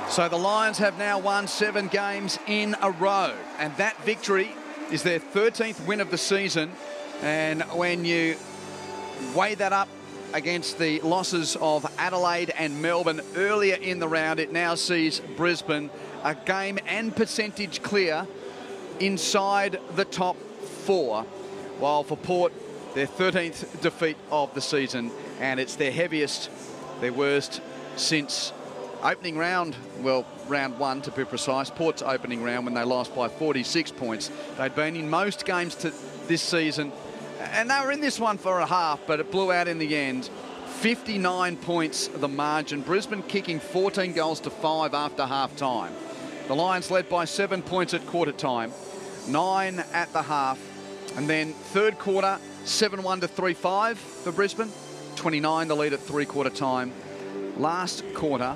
So the Lions have now won 7 games in a row, and that victory is their 13th win of the season. And when you weigh that up against the losses of Adelaide and Melbourne earlier in the round, it now sees Brisbane a game and percentage clear inside the top 4, while for Port, their 13th defeat of the season, and it's their heaviest, their worst since opening round, well, round 1 to be precise, Port's opening round when they lost by 46 points. They'd been in most games this season, and they were in this one for a half, but it blew out in the end. 59 points the margin. Brisbane kicking 14 goals to 5 after half-time. The Lions led by 7 points at quarter time, 9 at the half, and then third quarter, 7-1 to 3-5 for Brisbane, 29 the lead at three-quarter time. Last quarter,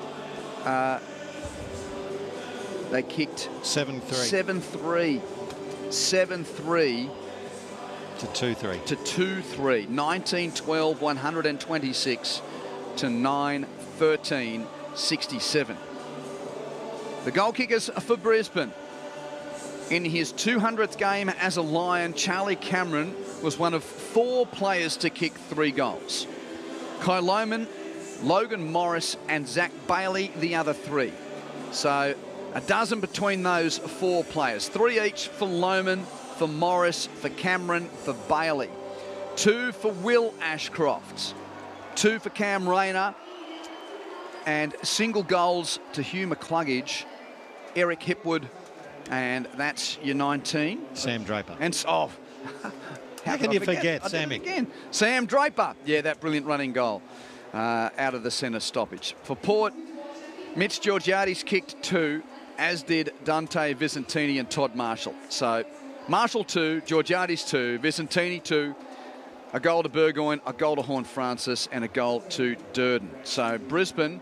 they kicked 7-3 to 2-3. To 2-3. 19-12, 126 to 9-13, 67. The goal kickers for Brisbane. In his 200th game as a Lion, Charlie Cameron was one of 4 players to kick 3 goals. Kai Lohmann, Logan Morris and Zach Bailey, the other 3. So a dozen between those 4 players. 3 each for Lohmann, for Morris, for Cameron, for Bailey. 2 for Will Ashcroft. 2 for Cam Rayner. And single goals to Hugh McCluggage, Eric Hipwood, and that's your 19. Sam Draper. And how can you forget Sammy? Again, Sam Draper. Yeah, that brilliant running goal out of the centre stoppage. For Port, Mitch Georgiades kicked 2, as did Dante Vicentini and Todd Marshall. So Marshall 2, Georgiades 2, Vicentini 2, a goal to Burgoyne, a goal to Horne-Francis, and a goal to Durden. So Brisbane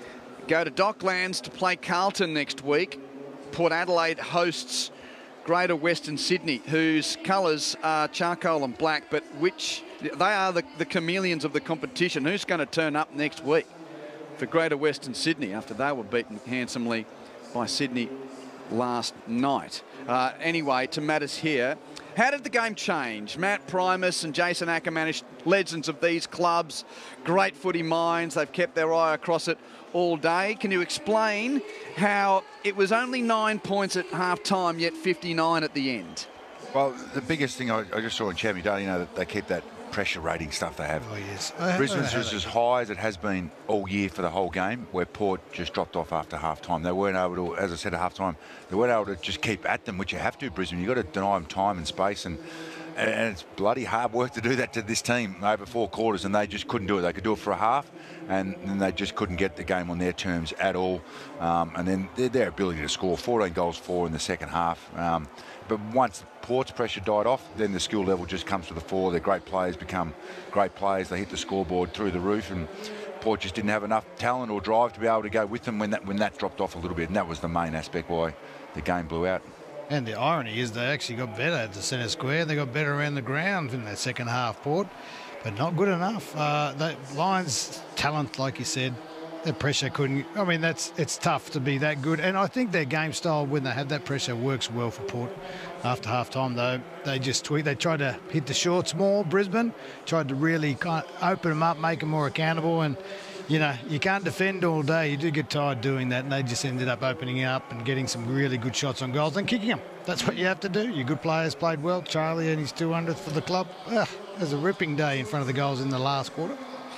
go to Docklands to play Carlton next week. Port Adelaide hosts Greater Western Sydney, whose colours are charcoal and black, but they are the chameleons of the competition. Who's going to turn up next week for Greater Western Sydney after they were beaten handsomely by Sydney last night? Anyway, to matters here. How did the game change? Matt Primus and Jason Ackerman, legends of these clubs, great footy minds. They've kept their eye across it all day. Can you explain how it was only 9 points at half-time, yet 59 at the end? Well, the biggest thing I just saw in Champion Day, that they keep that pressure rating stuff they have. Oh, yes. Brisbane's was as high as it has been all year for the whole game, where Port just dropped off after half-time. They weren't able to, as I said, at half-time, they weren't able to just keep at them, which you have to, Brisbane. You've got to deny them time and space, and it's bloody hard work to do that to this team over 4 quarters, and they just couldn't do it. They could do it for a half, and then they just couldn't get the game on their terms at all. And then their ability to score 14 goals, 4 in the second half. But once Port's pressure died off, then the skill level just comes to the fore. Their great players become great players. They hit the scoreboard through the roof, and Port just didn't have enough talent or drive to be able to go with them when that dropped off a little bit, and that was the main aspect why the game blew out. And the irony is they actually got better at the centre square. They got better around the ground in that second half, Port, but not good enough. The Lions' talent, like you said, their pressure couldn't. I mean, it's tough to be that good. And I think their game style, when they have that pressure, works well for Port. After half-time, though, they just tweaked. They tried to hit the shorts more, Brisbane. Tried to really kind of open them up, make them more accountable. And, you can't defend all day. You do get tired doing that. And they just ended up opening up and getting some really good shots on goals and kicking them. That's what you have to do. Your good players played well. Charlie and his 200th for the club. It was a ripping day in front of the goals in the last quarter.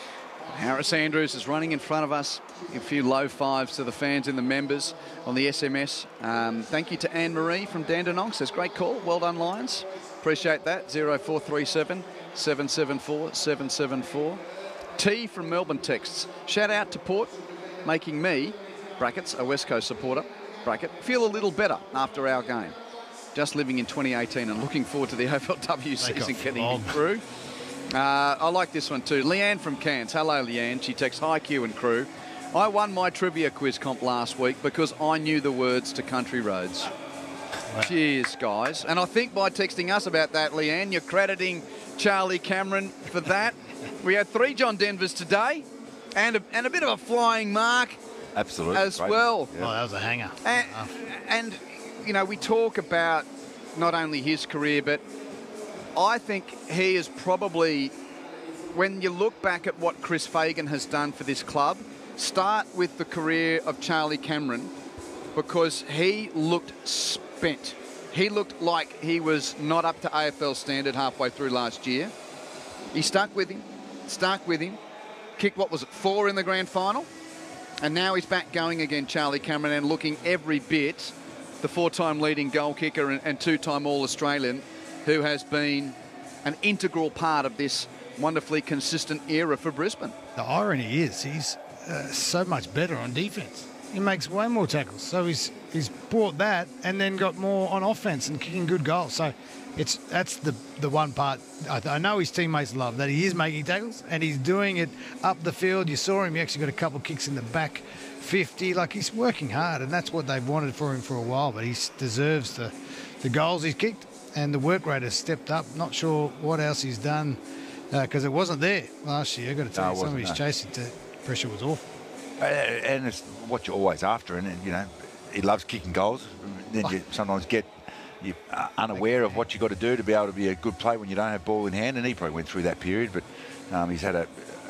Harris Andrews is running in front of us. A few low fives to the fans and the members on the SMS. Thank you to Anne-Marie from Dandenong. Says, great call. Well done, Lions. Appreciate that. 0437 774 774. T from Melbourne texts. Shout out to Port, making me, brackets, a West Coast supporter, bracket, feel a little better after our game. Just living in 2018 and looking forward to the AFLW season getting through. I like this one too. Leanne from Cairns. Hello, Leanne. She texts, hi, Q and crew. I won my trivia quiz comp last week because I knew the words to Country Roads. Wow. Cheers, guys. And I think by texting us about that, Leanne, you're crediting Charlie Cameron for that. We had 3 John Denvers today and a bit of a flying mark Absolutely. as Great. well. Oh, that was a hanger. And, you know, we talk about not only his career, but I think he is probably, when you look back at what Chris Fagan has done for this club, start with the career of Charlie Cameron, because he looked spent. He looked like he was not up to AFL standard halfway through last year. He stuck with him, kicked, what was it, 4 in the grand final? And now he's back going again, Charlie Cameron, and looking every bit the 4-time leading goal kicker and 2-time All-Australian, who has been an integral part of this wonderfully consistent era for Brisbane. The irony is he's so much better on defence. He makes way more tackles. So he's brought that and then got more on offence and kicking good goals. So that's the one part I know his teammates love, that he is making tackles and he's doing it up the field. You saw him, he actually got a couple of kicks in the back 50. Like, he's working hard, and that's what they've wanted for him for a while. But he deserves the goals he's kicked, and the work rate has stepped up. Not sure what else he's done because it wasn't there last year. I've got to tell you, some of his chasing pressure was awful. And it's what you're always after, and you know, he loves kicking goals. Then you sometimes you're unaware of what you got to do to be able to be a good player when you don't have ball in hand, and he probably went through that period. But he's had a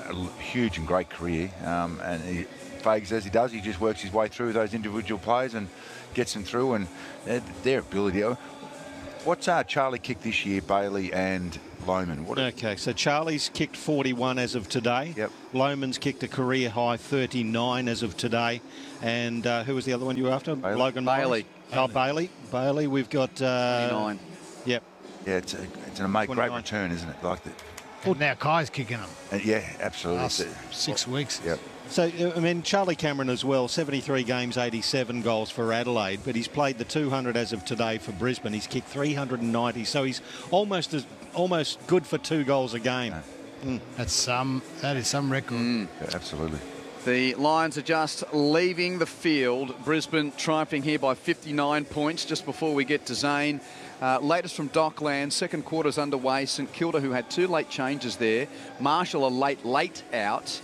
huge and great career, and Fags, as he does, he just works his way through those individual players and gets them through, and their ability. What's Charlie kicked this year, Bailey and Lohmann? Okay, so Charlie's kicked 41 as of today. Yep. Loman's kicked a career high 39 as of today. And who was the other one you were after? Bailey. Logan Bailey. Oh, Bailey. We've got 29. Yep. Yeah, it's a great return, isn't it? Like that. And now Kai's kicking them. Yeah, absolutely. Last 6 weeks. Yep. So, I mean, Charlie Cameron as well, 73 games, 87 goals for Adelaide, but he's played the 200 as of today for Brisbane. He's kicked 390, so he's almost good for 2 goals a game. Yeah. That is some record. Yeah, absolutely. The Lions are just leaving the field. Brisbane triumphing here by 59 points just before we get to Zane. Latest from Dockland, second quarter's underway. St Kilda, who had 2 late changes there. Marshall, a late out.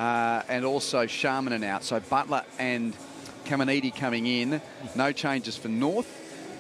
And also Sharman out. So Butler and Caminiti coming in. No changes for North.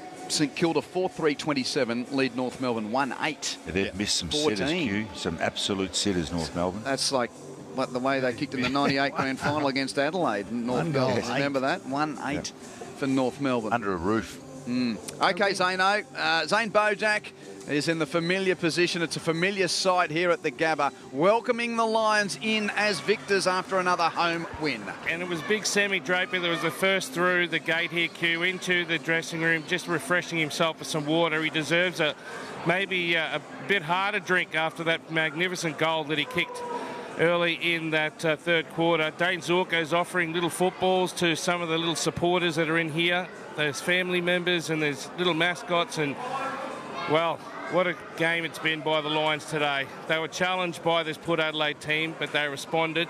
St Kilda 4-3-27, lead North Melbourne 1-8. They've missed some 14. sitters, Q. Some absolute sitters, North Melbourne. That's like the way they kicked in the 98 grand final against Adelaide. North Melbourne, remember that? 1-8 for North Melbourne. Under a roof. Okay, Zano. Zane Bojack is in the familiar position. It's a familiar sight here at the Gabba, welcoming the Lions in as victors after another home win. And it was big Sammy Draper that was the first through the gate here, Q, into the dressing room, just refreshing himself with some water. He deserves maybe a bit harder drink after that magnificent goal that he kicked early in that third quarter. Dane Zorko's offering little footballs to some of the little supporters that are in here. There's family members and there's little mascots, and, well, what a game it's been by the Lions today. They were challenged by this Port Adelaide team, but they responded.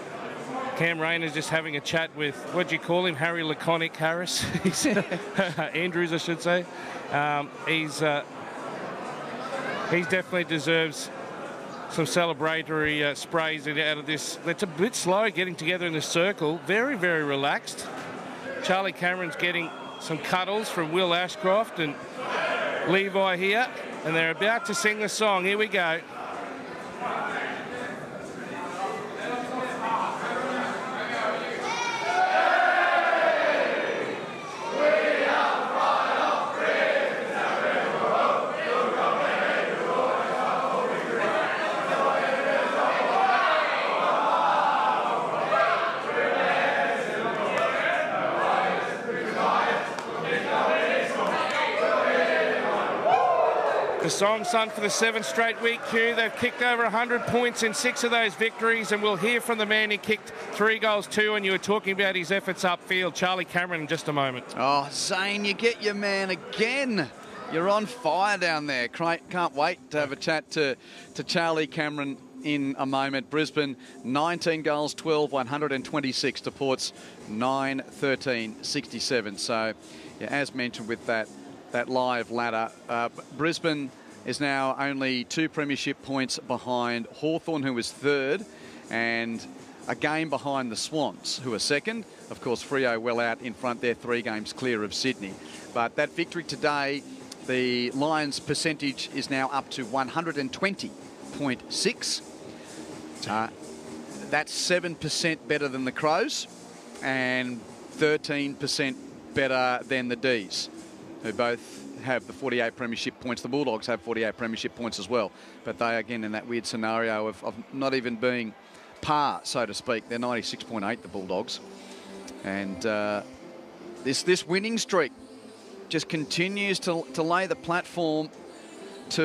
Cam Rayner's just having a chat with, what do you call him, Harry Laconic Harris? Andrews, I should say. He definitely deserves some celebratory sprays out of this. It's a bit slow getting together in the circle. Very, very relaxed. Charlie Cameron's getting some cuddles from Will Ashcroft and Levi here, and they're about to sing the song. Here we go. The song sung for the 7th straight week, Q. They've kicked over 100 points in 6 of those victories, and we'll hear from the man who kicked 3 goals too, and you were talking about his efforts upfield, Charlie Cameron, in just a moment. Oh, Zane, you get your man again. You're on fire down there. Can't wait to have a chat to Charlie Cameron in a moment. Brisbane, 19 goals, 12, 126 to Port's 9, 13, 67. So, yeah, as mentioned with that live ladder, Brisbane is now only 2 premiership points behind Hawthorn, who was 3rd, and a game behind the Swans, who are second. Of course, Freo well out in front. They're 3 games clear of Sydney. But that victory today, the Lions' percentage is now up to 120.6. That's 7% better than the Crows and 13% better than the D's, who both have the 48 premiership points. The Bulldogs have 48 premiership points as well. But they, again, in that weird scenario of not even being par, so to speak. They're 96.8, the Bulldogs. And this winning streak just continues to lay the platform